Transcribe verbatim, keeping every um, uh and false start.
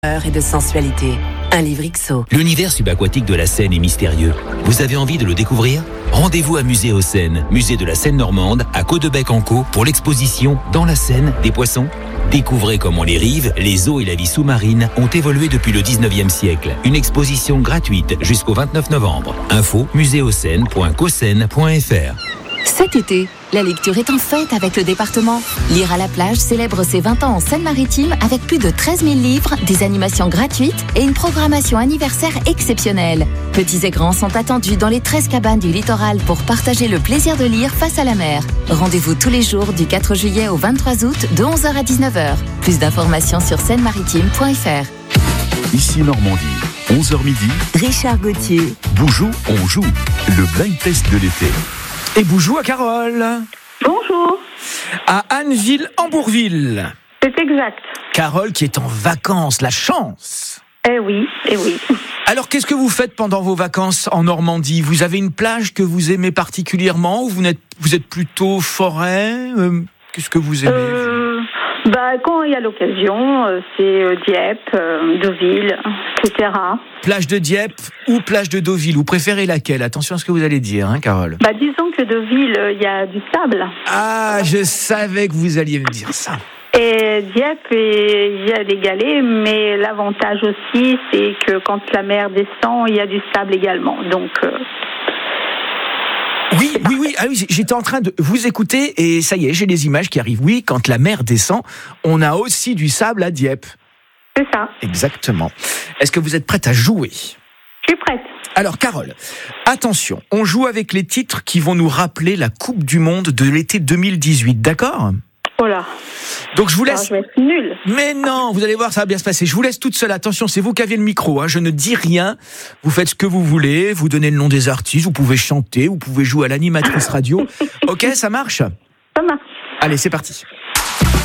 Et de sensualité. Un livre X O. L'univers subaquatique de la Seine est mystérieux. Vous avez envie de le découvrir ? Rendez-vous à Musée aux Seines, musée de la Seine normande, à Caudebec-en-Caux, pour l'exposition Dans la Seine des poissons. Découvrez comment les rives, les eaux et la vie sous-marine ont évolué depuis le dix-neuvième siècle. Une exposition gratuite jusqu'au vingt-neuf novembre. Info muséosseine point cosseine point f r. Cet été, la lecture est en fête avec le département. Lire à la plage célèbre ses vingt ans en Seine-Maritime avec plus de treize mille livres, des animations gratuites et une programmation anniversaire exceptionnelle. Petits et grands sont attendus dans les treize cabanes du littoral pour partager le plaisir de lire face à la mer. Rendez-vous tous les jours du quatre juillet au vingt-trois août de onze heures à dix-neuf heures. Plus d'informations sur seine maritime point f r. Ici Normandie, onze heures midi. Richard Gauthier. Boujou, on joue. Le blind test de l'été. Et bonjour à Carole. Bonjour. À Anneville-en-Bourville. C'est exact. Carole qui est en vacances, la chance. Eh oui, eh oui. Alors qu'est-ce que vous faites pendant vos vacances en Normandie ? Vous avez une plage que vous aimez particulièrement ou vous êtes, vous êtes plutôt forêt ? euh, Qu'est-ce que vous aimez euh, bah, Quand il y a l'occasion, euh, c'est euh, Dieppe, euh, Deauville, et cetera. Plage de Dieppe ou plage de Deauville ? Vous préférez laquelle ? Attention à ce que vous allez dire, hein, Carole. Bah, disons que Deauville, il euh, y a du sable. Ah, je savais que vous alliez me dire ça. Et Dieppe, il y a des galets, mais l'avantage aussi, c'est que quand la mer descend, il y a du sable également. Donc... Euh... Oui, oui, oui, ah oui, j'étais en train de vous écouter et ça y est, j'ai les images qui arrivent. Oui, quand la mer descend, on a aussi du sable à Dieppe. C'est ça. Exactement. Est-ce que vous êtes prête à jouer ? Je suis prête. Alors, Carole, attention, on joue avec les titres qui vont nous rappeler la Coupe du Monde de l'été deux mille dix-huit, d'accord ? Voilà. Donc je vous laisse... Alors, je vais être nulle. Mais non, vous allez voir, ça va bien se passer. Je vous laisse toute seule. Attention, c'est vous qui avez le micro. Hein. Je ne dis rien. Vous faites ce que vous voulez. Vous donnez le nom des artistes. Vous pouvez chanter. Vous pouvez jouer à l'animatrice radio. Ok, ça marche ? Ça marche. Allez, c'est parti.